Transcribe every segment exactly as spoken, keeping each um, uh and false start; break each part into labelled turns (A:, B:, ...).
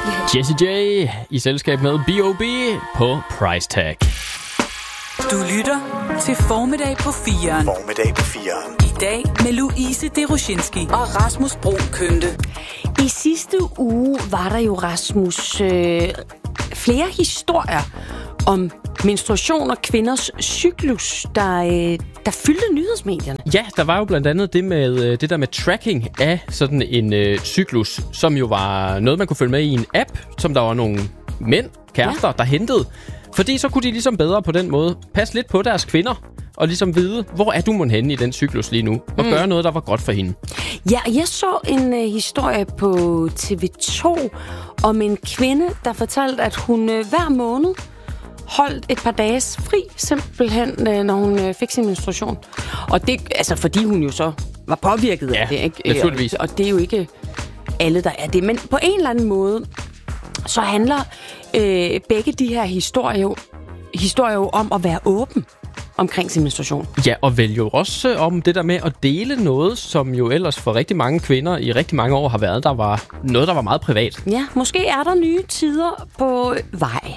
A: Jessie J i selskab med B O B på Price Tag.
B: Du lytter til Formiddag på firen.
C: Formiddag på firen.
B: I dag med Louise Deroshinski og Rasmus Bro Kønte.
D: I sidste uge var der jo, Rasmus, øh, flere historier om menstruation og kvinders cyklus, der, øh, der fyldte nyhedsmedierne.
A: Ja, der var jo blandt andet det med øh, det der med tracking af sådan en øh, cyklus, som jo var noget, man kunne følge med i en app, som der var nogle mænd, kærester, ja. der hentede. Fordi så kunne de ligesom bedre på den måde passe lidt på deres kvinder, og ligesom vide, hvor er du mon henne i den cyklus lige nu, og mm. gøre noget, der var godt for hende.
D: Ja, jeg så en uh, historie på T V to om en kvinde, der fortalte, at hun uh, hver måned holdt et par dages fri, simpelthen, uh, når hun uh, fik sin menstruation. Og det, altså fordi hun jo så var påvirket
A: ja,
D: af det, ikke?
A: naturligvis.
D: Og, og det er jo ikke alle, der er det. Men på en eller anden måde, så handler øh, begge de her historier, historier jo om at være åben omkring sin menstruation.
A: Ja, og vel jo også om det der med at dele noget, som jo ellers for rigtig mange kvinder i rigtig mange år har været, der var noget, der var meget privat.
D: Ja, måske er der nye tider på vej.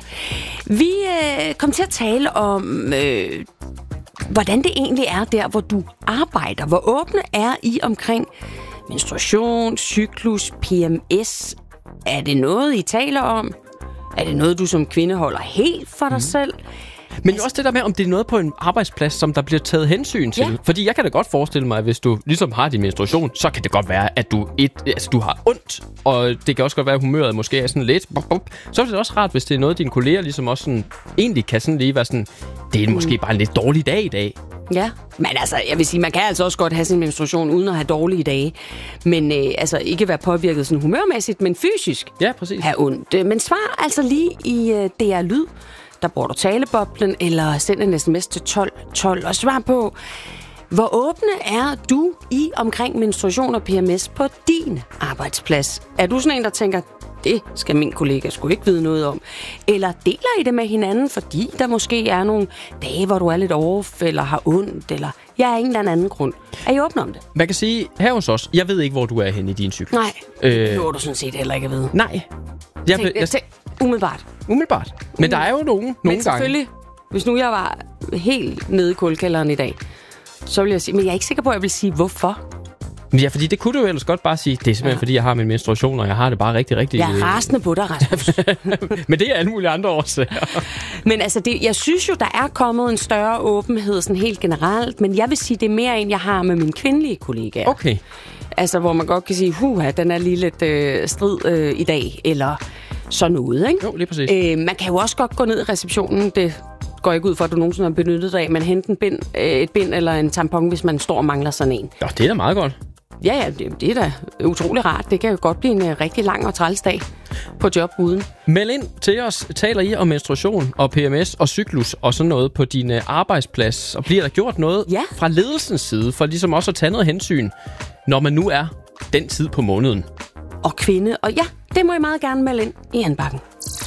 D: Vi øh, kom til at tale om, øh, hvordan det egentlig er der, hvor du arbejder. Hvor åbne er I omkring menstruation, cyklus, P M S? Er det noget, I taler om? Er det noget, du som kvinde holder helt for dig mm. selv?
A: Men jo også det der med, om det er noget på en arbejdsplads, som der bliver taget hensyn til. Ja. Fordi jeg kan da godt forestille mig, at hvis du ligesom har din menstruation, så kan det godt være, at du, et, altså, du har ondt, og det kan også godt være, at humøret måske er sådan lidt. Så er det også rart, hvis det er noget, dine kolleger ligesom også sådan, egentlig kan sådan lige være sådan, det er mm. måske bare en lidt dårlig dag i dag.
D: Ja, men altså, jeg vil sige, man kan altså også godt have sin menstruation uden at have dårlige dage. Men øh, altså ikke være påvirket sådan humørmæssigt, men fysisk.
A: Ja, præcis.
D: Have ondt. Men svar altså lige i øh, D R Lyd. Der bruger du taleboblen, eller send en sms til tolv tolv og svar på, hvor åbne er du i omkring menstruation og P M S på din arbejdsplads? Er du sådan en, der tænker, det skal min kollega sgu ikke vide noget om? Eller deler I det med hinanden, fordi der måske er nogle dage, hvor du er lidt off, eller har ondt, eller jeg er en eller anden grund? Er I åbne om det?
A: Man kan sige, her hos os, jeg ved ikke, hvor du er henne i din cyklus.
D: Nej, øh, det behøver du sådan set heller ikke at vide.
A: Nej. Jeg,
D: tænk, jeg, tænk, umiddelbart.
A: Umiddelbart. Men der er jo nogen, nogle
D: men
A: gange.
D: selvfølgelig, hvis nu jeg var helt nede i kuldekælderen i dag, så vil jeg sige, men jeg er ikke sikker på, at jeg vil sige, hvorfor.
A: Ja, fordi det kunne du jo ellers godt bare sige, det er simpelthen, ja. fordi jeg har min menstruation, og jeg har det bare rigtig, rigtig...
D: Jeg er rasende på dig, Rasmus.
A: Men det er alle mulige andre årsager.
D: Men altså, det, jeg synes jo, der er kommet en større åbenhed sådan helt generelt, men jeg vil sige, det er mere en, jeg har med mine kvindelige kollegaer.
A: Okay.
D: Altså, hvor man godt kan sige, huha, den er lige lidt øh, strid øh, i dag, eller sådan noget, ikke?
A: Jo, lige præcis.
D: Øh, man kan jo også godt gå ned i receptionen, det går ikke ud for, at du nogensinde har benyttet dig af, men hente en bind, øh, et bind eller en tampon, hvis man står og mangler sådan en.
A: Ja, det er da meget godt.
D: Ja, ja, det, det er da utrolig rart. Det kan jo godt blive en uh, rigtig lang og træls dag på job uden.
A: Meld ind til os. Taler I om menstruation og P M S og cyklus og sådan noget på din uh, arbejdsplads? Og bliver der gjort noget
D: ja.
A: fra ledelsens side, for ligesom også at tage noget hensyn, når man nu er den tid på måneden?
D: Og kvinde. Og ja, det må I meget gerne melde ind i anbakken.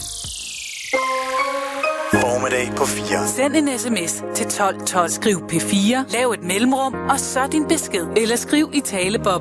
C: Formiddag på fire.
B: Send en sms til tolv tolv. Skriv P fire, lav et mellemrum, og så din besked. Eller skriv i taleboblen.